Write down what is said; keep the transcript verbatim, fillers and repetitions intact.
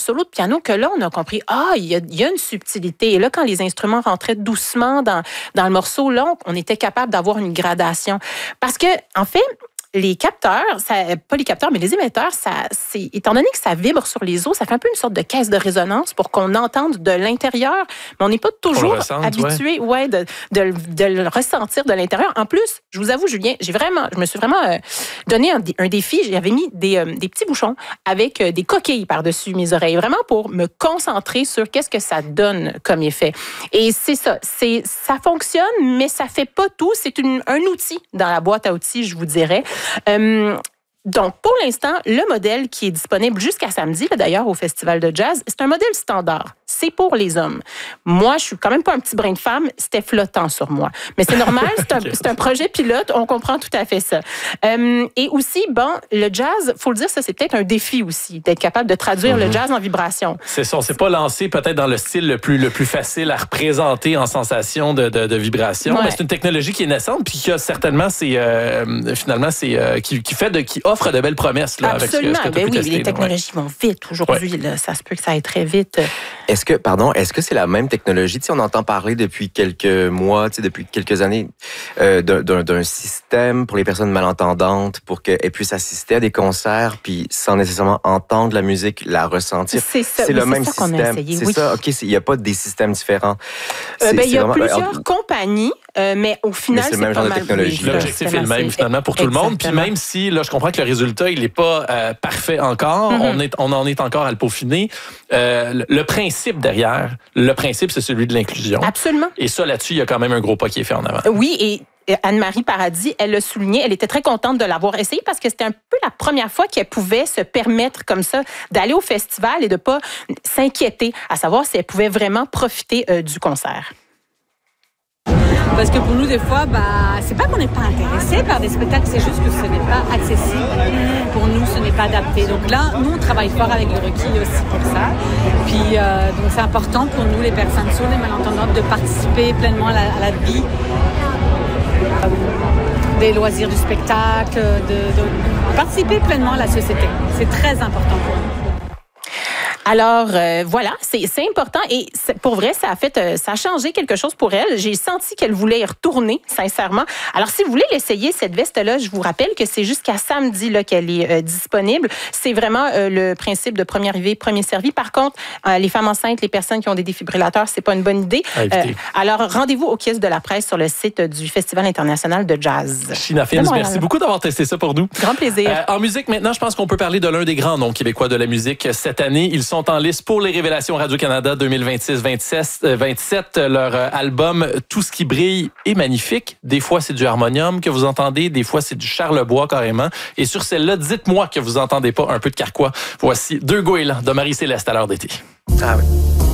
solo de piano que là, on a compris, ah, il y a, il y a une subtilité. Et là, quand les instruments rentraient doucement dans, dans le morceau, là, on était capable d'avoir une gradation. Parce que, en fait, les capteurs, ça, pas les capteurs, mais les émetteurs, ça, c'est, étant donné que ça vibre sur les os, ça fait un peu une sorte de caisse de résonance pour qu'on entende de l'intérieur, mais on n'est pas toujours ressente, habitué ouais. Ouais, de, de, de le ressentir de l'intérieur. En plus, je vous avoue, Julien, j'ai vraiment, je me suis vraiment euh, donné un, un défi. J'avais mis des, euh, des petits bouchons avec euh, des coquilles par-dessus mes oreilles, vraiment pour me concentrer sur qu'est-ce que ça donne comme effet. Et c'est ça, c'est, ça fonctionne, mais ça fait pas tout. C'est une, un outil dans la boîte à outils, je vous dirais. Euh, donc, pour l'instant, le modèle qui est disponible jusqu'à samedi, là, d'ailleurs, au Festival de jazz, c'est un modèle standard. C'est pour les hommes. Moi, je suis quand même pas un petit brin de femme. C'était flottant sur moi. Mais c'est normal, c'est un, c'est un projet pilote. On comprend tout à fait ça. Euh, et aussi, bon, le jazz, faut le dire, ça, c'est peut-être un défi aussi, d'être capable de traduire mm-hmm. le jazz en vibration. C'est ça. On s'est pas lancé peut-être dans le style le plus, le plus facile à représenter en sensation de, de, de vibration. Ouais. Mais c'est une technologie qui est naissante puis qui a certainement, c'est, euh, finalement, c'est, euh, qui, qui fait de, qui offre de belles promesses. Là, absolument. Avec ce, ce que ben oui, tester, les technologies ouais. vont vite aujourd'hui. Ouais. Là, ça se peut que ça aille très vite. Est-ce que, pardon, est-ce que c'est la même technologie? Tu sais, on entend parler depuis quelques mois, tu sais, depuis quelques années, euh, d'un, d'un, d'un système pour les personnes malentendantes pour qu'elles puissent assister à des concerts puis sans nécessairement entendre la musique, la ressentir. C'est ça. C'est oui, le c'est même ça système. Qu'on a essayé, c'est oui. ça. OK, il n'y a pas des systèmes différents. Euh, ben, il y a vraiment, plusieurs euh, compagnies, euh, mais au final, mais c'est, c'est le même pas genre mal. de technologie. Oui, l'objectif est le même finalement pour tout exactement. Le monde. Puis même si, là, je comprends que le résultat, il n'est pas euh, parfait encore, mm-hmm. on, est, on en est encore à le peaufiner. Euh, le, le principe derrière, le principe, c'est celui de l'inclusion. Absolument. Et ça, là-dessus, il y a quand même un gros pas qui est fait en avant. Oui, et Anne-Marie Paradis, elle l'a souligné, elle était très contente de l'avoir essayé parce que c'était un peu la première fois qu'elle pouvait se permettre comme ça d'aller au festival et de ne pas s'inquiéter, à savoir si elle pouvait vraiment profiter euh, du concert. Parce que pour nous, des fois, bah, c'est pas qu'on n'est pas intéressé par des spectacles, c'est juste que ce n'est pas accessible. Pour nous, ce n'est pas adapté. Donc là, nous, on travaille fort avec le requis aussi pour ça. Puis, euh, donc c'est important pour nous, les personnes sourdes et malentendantes, de participer pleinement à la, à la vie euh, des loisirs du spectacle, de, de participer pleinement à la société. C'est très important pour nous. Alors, euh, voilà, c'est, c'est important et c'est, pour vrai, ça a fait, euh, ça a changé quelque chose pour elle. J'ai senti qu'elle voulait y retourner, sincèrement. Alors, si vous voulez l'essayer, cette veste-là, je vous rappelle que c'est jusqu'à samedi là, qu'elle est euh, disponible. C'est vraiment euh, le principe de premier arrivé, premier servi. Par contre, euh, les femmes enceintes, les personnes qui ont des défibrillateurs, c'est pas une bonne idée. Euh, alors, rendez-vous au kiosque de la presse sur le site du Festival international de jazz. China Films, merci beaucoup d'avoir testé ça pour nous. Grand plaisir. Euh, en musique, maintenant, je pense qu'on peut parler de l'un des grands noms québécois de la musique cette année. Ils sont en liste pour les Révélations Radio-Canada deux mille vingt-six vingt-sept. Leur album « Tout ce qui brille » est magnifique. Des fois, c'est du harmonium que vous entendez. Des fois, c'est du charlebois carrément. Et sur celle-là, dites-moi que vous entendez pas un peu de carquois. Voici Deux goélands de Marie-Céleste à l'heure d'été. Ah oui.